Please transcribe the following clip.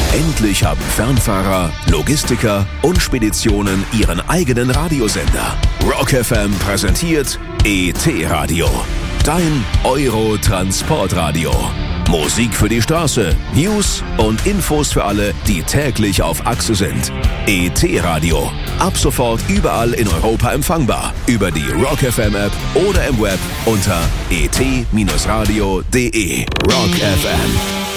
Endlich haben Fernfahrer, Logistiker und Speditionen ihren eigenen Radiosender. Rock FM präsentiert ET-Radio, dein Euro-Transportradio. Musik für die Straße, News und Infos für alle, die täglich auf Achse sind. ET-Radio, ab sofort überall in Europa empfangbar. Über die Rock FM App oder im Web unter et-radio.de. Rock FM.